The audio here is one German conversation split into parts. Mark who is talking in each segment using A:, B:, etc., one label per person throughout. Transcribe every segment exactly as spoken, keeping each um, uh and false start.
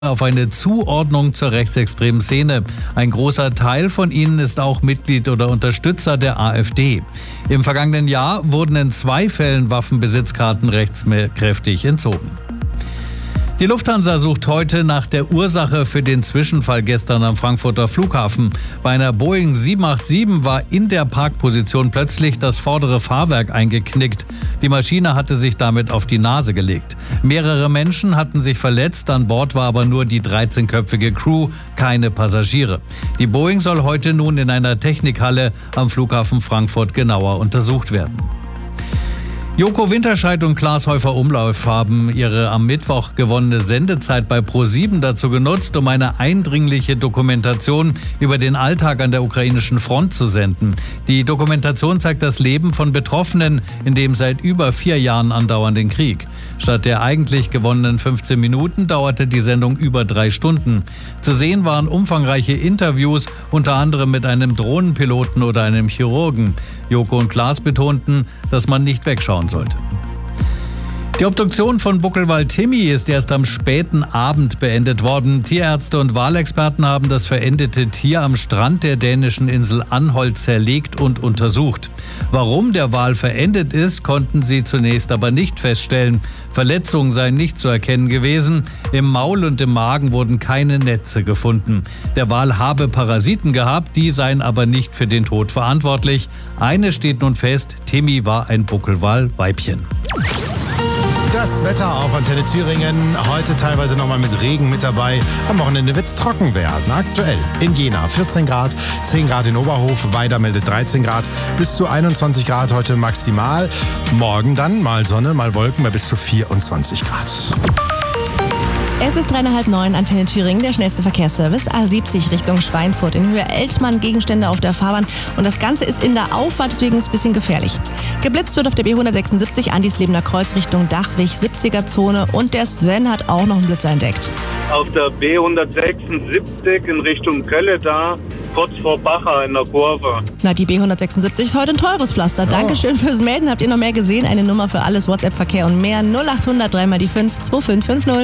A: auf eine Zuordnung zur rechtsextremen Szene. Ein großer Teil von ihnen ist auch Mitglied oder Unterstützer der AfD. Im vergangenen Jahr wurden in zwei Fällen Waffenbesitzkarten rechtskräftig entzogen. Die Lufthansa sucht heute nach der Ursache für den Zwischenfall gestern am Frankfurter Flughafen. Bei einer Boeing sieben acht sieben war in der Parkposition plötzlich das vordere Fahrwerk eingeknickt. Die Maschine hatte sich damit auf die Nase gelegt. Mehrere Menschen hatten sich verletzt, an Bord war aber nur die dreizehnköpfige Crew, keine Passagiere. Die Boeing soll heute nun in einer Technikhalle am Flughafen Frankfurt genauer untersucht werden. Joko Winterscheid und Klaas Häufer-Umlauf haben ihre am Mittwoch gewonnene Sendezeit bei ProSieben dazu genutzt, um eine eindringliche Dokumentation über den Alltag an der ukrainischen Front zu senden. Die Dokumentation zeigt das Leben von Betroffenen in dem seit über vier Jahren andauernden Krieg. Statt der eigentlich gewonnenen fünfzehn Minuten dauerte die Sendung über drei Stunden. Zu sehen waren umfangreiche Interviews, unter anderem mit einem Drohnenpiloten oder einem Chirurgen. Joko und Klaas betonten, dass man nicht wegschauen sollte. Die Obduktion von Buckelwal Timmy ist erst am späten Abend beendet worden. Tierärzte und Walexperten haben das verendete Tier am Strand der dänischen Insel Anholt zerlegt und untersucht. Warum der Wal verendet ist, konnten sie zunächst aber nicht feststellen. Verletzungen seien nicht zu erkennen gewesen. Im Maul und im Magen wurden keine Netze gefunden. Der Wal habe Parasiten gehabt, die seien aber nicht für den Tod verantwortlich. Eines steht nun fest, Timmy war ein Buckelwal-Weibchen.
B: Das Wetter auf Antenne Thüringen. Heute teilweise nochmal mit Regen mit dabei. Am Wochenende wird es trocken werden. Aktuell in Jena vierzehn Grad, zehn Grad in Oberhof, Weida meldet dreizehn Grad, bis zu einundzwanzig Grad heute maximal. Morgen dann mal Sonne, mal Wolken bei bis zu vierundzwanzig Grad.
C: Es ist dreieinhalb neun, Antenne Thüringen, der schnellste Verkehrsservice. A siebzig Richtung Schweinfurt in Höhe Eltmann, Gegenstände auf der Fahrbahn. Und das Ganze ist in der Auffahrt, deswegen ist es ein bisschen gefährlich. Geblitzt wird auf der B hundertsechsundsiebzig Andislebener Kreuz Richtung Dachwig, siebziger-Zone. Und der Sven hat auch noch einen Blitzer entdeckt.
D: Auf der B hundertsechsundsiebzig in Richtung Kölle da, kurz vor Bacher in der Kurve.
C: Na, die B hundertsechsundsiebzig ist heute ein teures Pflaster. Oh. Dankeschön fürs Melden. Habt ihr noch mehr gesehen? Eine Nummer für alles, WhatsApp-Verkehr und mehr. null acht hundert drei mal die fünf zwei fünf fünf null.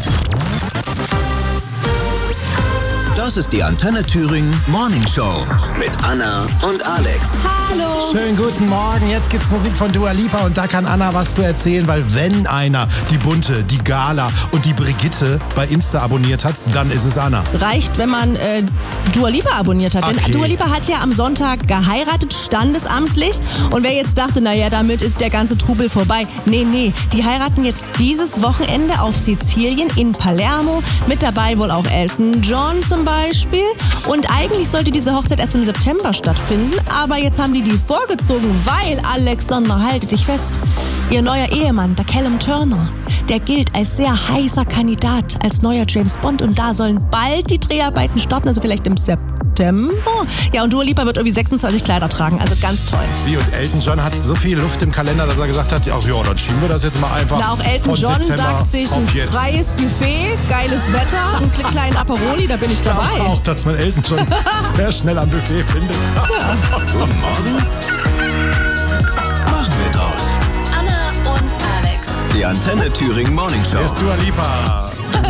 E: Das ist die Antenne Thüringen Morning Show mit Anna und Alex.
C: Hallo.
B: Schönen guten Morgen. Jetzt gibt's Musik von Dua Lipa und da kann Anna was zu erzählen, weil wenn einer die Bunte, die Gala und die Brigitte bei Insta abonniert hat, dann ist es Anna.
C: Reicht, wenn man äh, Dua Lipa abonniert hat.
B: Okay.
C: Denn Dua Lipa hat ja am Sonntag geheiratet, standesamtlich. Und wer jetzt dachte, naja, damit ist der ganze Trubel vorbei. Nee, nee, die heiraten jetzt dieses Wochenende auf Sizilien in Palermo. Mit dabei wohl auch Elton John zum Beispiel. Beispiel. Und eigentlich sollte diese Hochzeit erst im September stattfinden, aber jetzt haben die die vorgezogen, weil, Alexander, halte dich fest, ihr neuer Ehemann, der Callum Turner, der gilt als sehr heißer Kandidat, als neuer James Bond und da sollen bald die Dreharbeiten starten, also vielleicht im September. Ja, und Dua Lipa wird irgendwie sechsundzwanzig Kleider tragen, also ganz toll.
B: Wie, und Elton John hat so viel Luft im Kalender, dass er gesagt hat, ach ja, dann schieben wir das jetzt mal einfach.
C: Na, auch Elton
B: von
C: John
B: September
C: sagt sich ein freies Buffet, geiles Wetter, einen kleinen Aperoli, da bin ich dabei.
B: Ich glaube auch, dass man Elton John sehr schnell am Buffet findet.
E: Ja. Guten Morgen. Machen wir draus.
F: Anna und Alex.
E: Die Antenne Thüringen Morning Show.
B: Hier ist Dua Lipa.